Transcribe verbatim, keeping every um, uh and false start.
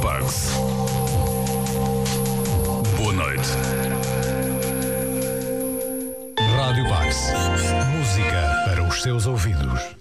Bugs. Boa noite. Rádio Bugs. Música para os seus ouvidos.